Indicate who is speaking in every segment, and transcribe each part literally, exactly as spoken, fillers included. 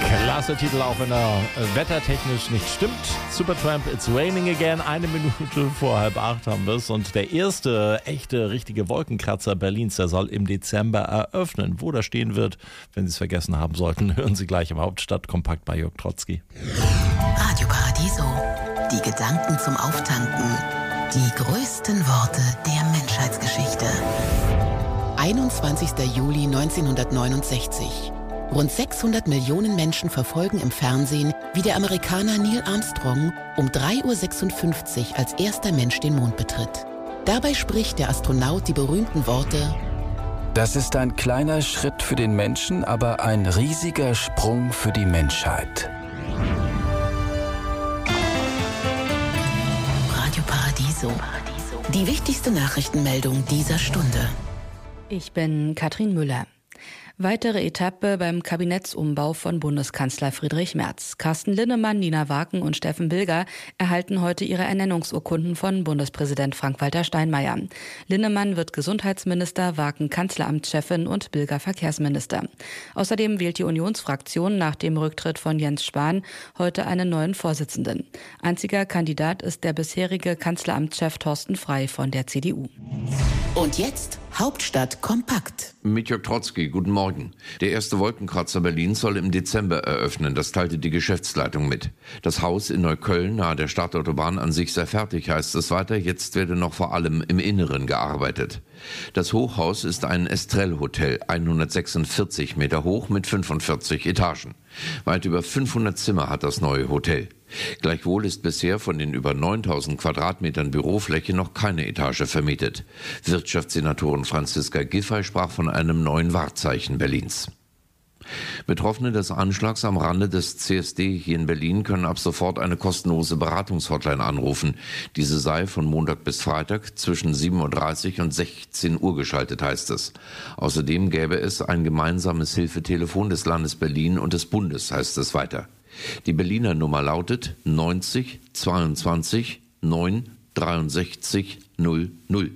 Speaker 1: Klasse Titel, auch wenn er wettertechnisch nicht stimmt. Supertramp, It's Raining Again. Eine Minute vor halb acht haben wir es. Und der erste echte, richtige Wolkenkratzer Berlins, der soll im Dezember eröffnen. Wo das stehen wird, wenn Sie es vergessen haben sollten, hören Sie gleich im Hauptstadtkompakt bei Jörg Trotzki.
Speaker 2: Radio Paradiso. Die Gedanken zum Auftanken. Die größten Worte der Menschheitsgeschichte. einundzwanzigster Juli neunzehnhundertneunundsechzig. Rund sechshundert Millionen Menschen verfolgen im Fernsehen, wie der Amerikaner Neil Armstrong um drei Uhr sechsundfünfzig als erster Mensch den Mond betritt. Dabei spricht der Astronaut die berühmten Worte:
Speaker 3: Das ist ein kleiner Schritt für den Menschen, aber ein riesiger Sprung für die Menschheit.
Speaker 2: Radio Paradiso. Die wichtigste Nachrichtenmeldung dieser Stunde.
Speaker 4: Ich bin Katrin Müller. Weitere Etappe beim Kabinettsumbau von Bundeskanzler Friedrich Merz. Carsten Linnemann, Nina Waken und Steffen Bilger erhalten heute ihre Ernennungsurkunden von Bundespräsident Frank-Walter Steinmeier. Linnemann wird Gesundheitsminister, Waken Kanzleramtschefin und Bilger Verkehrsminister. Außerdem wählt die Unionsfraktion nach dem Rücktritt von Jens Spahn heute einen neuen Vorsitzenden. Einziger Kandidat ist der bisherige Kanzleramtschef Thorsten Frey von der C D U.
Speaker 2: Und jetzt Hauptstadt kompakt.
Speaker 5: Mit Jörg Trotzki, guten Morgen. Der erste Wolkenkratzer Berlins soll im Dezember eröffnen, das teilte die Geschäftsleitung mit. Das Haus in Neukölln nahe der Stadtautobahn an sich sei fertig, heißt es weiter. Jetzt werde noch vor allem im Inneren gearbeitet. Das Hochhaus ist ein Estrell-Hotel, hundertsechsundvierzig Meter hoch mit fünfundvierzig Etagen. Weit über fünfhundert Zimmer hat das neue Hotel. Gleichwohl ist bisher von den über neuntausend Quadratmetern Bürofläche noch keine Etage vermietet. Wirtschaftssenatorin Franziska Giffey sprach von einem neuen Wahrzeichen Berlins. Betroffene des Anschlags am Rande des C S D hier in Berlin können ab sofort eine kostenlose Beratungshotline anrufen. Diese sei von Montag bis Freitag zwischen sieben Uhr dreißig und sechzehn Uhr geschaltet, heißt es. Außerdem gäbe es ein gemeinsames Hilfetelefon des Landes Berlin und des Bundes, heißt es weiter. Die Berliner Nummer lautet neunzig zweiundzwanzig neun dreiundsechzig null null.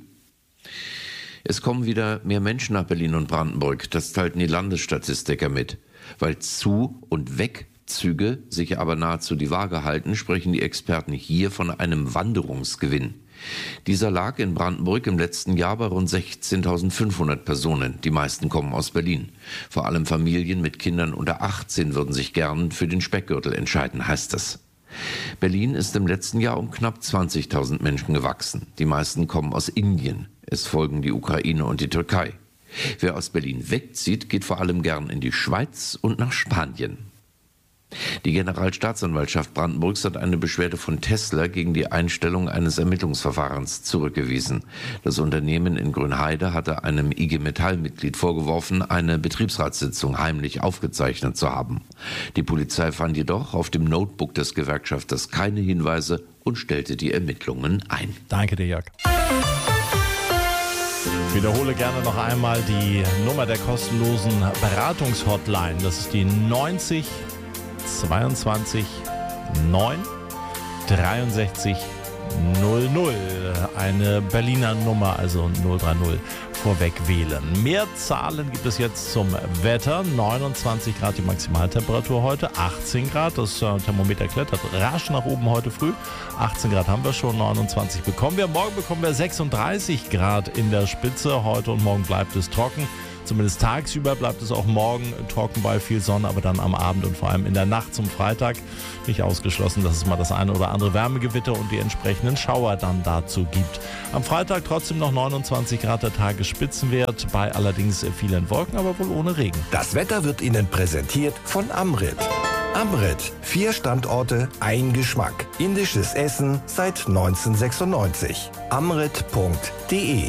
Speaker 5: Es kommen wieder mehr Menschen nach Berlin und Brandenburg, das teilten die Landesstatistiker mit. Weil Zu- und Wegzüge sich aber nahezu die Waage halten, sprechen die Experten hier von einem Wanderungsgewinn. Dieser lag in Brandenburg im letzten Jahr bei rund sechzehntausendfünfhundert Personen. Die meisten kommen aus Berlin. Vor allem Familien mit Kindern unter achtzehn würden sich gern für den Speckgürtel entscheiden, heißt es. Berlin ist im letzten Jahr um knapp zwanzigtausend Menschen gewachsen. Die meisten kommen aus Indien. Es folgen die Ukraine und die Türkei. Wer aus Berlin wegzieht, geht vor allem gern in die Schweiz und nach Spanien. Die Generalstaatsanwaltschaft Brandenburgs hat eine Beschwerde von Tesla gegen die Einstellung eines Ermittlungsverfahrens zurückgewiesen. Das Unternehmen in Grünheide hatte einem I G Metall-Mitglied vorgeworfen, eine Betriebsratssitzung heimlich aufgezeichnet zu haben. Die Polizei fand jedoch auf dem Notebook des Gewerkschafters keine Hinweise und stellte die Ermittlungen ein.
Speaker 1: Danke dir, Jörg. Ich wiederhole gerne noch einmal die Nummer der kostenlosen Beratungshotline. Das ist die neunzig zweiundzwanzig neun dreiundsechzig null null. Eine Berliner Nummer, also null drei null, vorweg wählen. Mehr Zahlen gibt es jetzt zum Wetter. neunundzwanzig Grad die Maximaltemperatur heute, achtzehn Grad. Das Thermometer klettert rasch nach oben heute früh. achtzehn Grad haben wir schon, neunundzwanzig bekommen wir. Morgen bekommen wir sechsunddreißig Grad in der Spitze. Heute und morgen bleibt es trocken. Zumindest tagsüber bleibt es auch morgen trocken bei viel Sonne, aber dann am Abend und vor allem in der Nacht zum Freitag nicht ausgeschlossen, dass es mal das eine oder andere Wärmegewitter und die entsprechenden Schauer dann dazu gibt. Am Freitag trotzdem noch neunundzwanzig Grad der Tagesspitzenwert, bei allerdings vielen Wolken, aber wohl ohne Regen.
Speaker 6: Das Wetter wird Ihnen präsentiert von Amrit. Amrit, vier Standorte, ein Geschmack. Indisches Essen seit neunzehnhundertsechsundneunzig. amrit punkt de.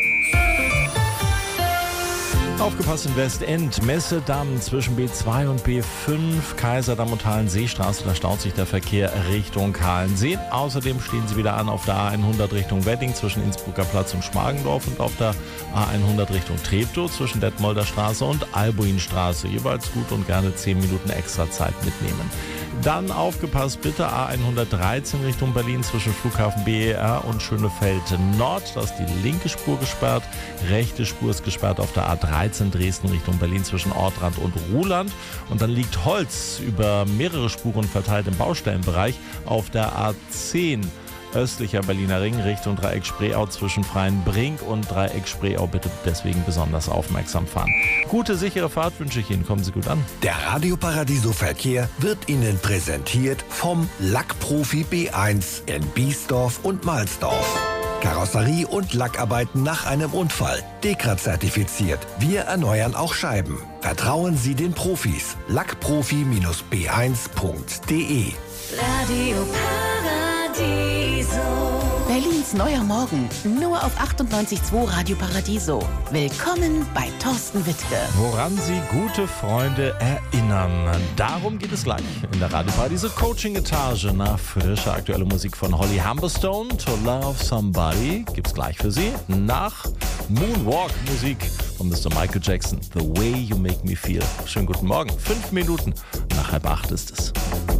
Speaker 1: Aufgepasst in Westend, Messedamm zwischen B zwei und B fünf, Kaiserdamm und Hallenseestraße, da staut sich der Verkehr Richtung Halensee. Außerdem stehen sie wieder an auf der A hundert Richtung Wedding zwischen Innsbrucker Platz und Schmargendorf und auf der A hundert Richtung Treptow zwischen Detmolder Straße und Albuinstraße. Jeweils gut und gerne zehn Minuten extra Zeit mitnehmen. Dann aufgepasst bitte, A hundertdreizehn Richtung Berlin zwischen Flughafen B E R und Schönefeld Nord. Da ist die linke Spur gesperrt, rechte Spur ist gesperrt auf der A dreizehn Dresden Richtung Berlin zwischen Ortrand und Ruhland. Und dann liegt Holz über mehrere Spuren verteilt im Baustellenbereich auf der A zehn. Östlicher Berliner Ring Richtung Dreieck Spreeau zwischen Freienbrink und Dreieck Spreeau. Bitte deswegen besonders aufmerksam fahren. Gute, sichere Fahrt wünsche ich Ihnen. Kommen Sie gut an.
Speaker 6: Der Radio Paradiso Verkehr wird Ihnen präsentiert vom Lackprofi B eins in Biesdorf und Mahlsdorf. Karosserie und Lackarbeiten nach einem Unfall. Dekra-zertifiziert. Wir erneuern auch Scheiben. Vertrauen Sie den Profis. Lackprofi B eins punkt de.
Speaker 7: Radio Paradiso.
Speaker 2: Berlins neuer Morgen, nur auf achtundneunzig Komma zwei Radio Paradiso. Willkommen bei Thorsten Wittke.
Speaker 1: Woran Sie gute Freunde erinnern. Darum geht es gleich in der Radio Paradiso Coaching-Etage. Nach frischer aktuelle Musik von Holly Humberstone, To Love Somebody, gibt's gleich für Sie. Nach Moonwalk-Musik von Mister Michael Jackson, The Way You Make Me Feel. Schönen guten Morgen. Fünf Minuten nach halb acht ist es.